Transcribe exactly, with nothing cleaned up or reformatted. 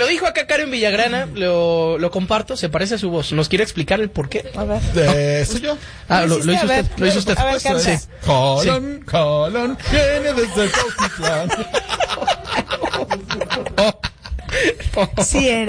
lo dijo acá Karen Villagrana, lo, lo comparto, se parece a su voz. ¿Nos quiere explicar el por qué? A ver. Eh, ¿Soy yo? Ah, lo, lo hizo A ver, usted, lo hizo usted. a ver, canta. Sí. Colón, colón, viene desde Cautitlán. Sí,